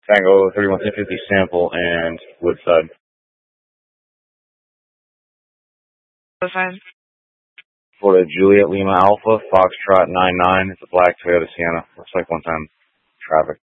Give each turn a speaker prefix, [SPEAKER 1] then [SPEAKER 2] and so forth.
[SPEAKER 1] Tango 3150 sample and Woodside.
[SPEAKER 2] Fine.
[SPEAKER 1] Florida Juliet Lima Alpha, Foxtrot 99. It's a black Toyota Sienna. Looks like one-time traffic.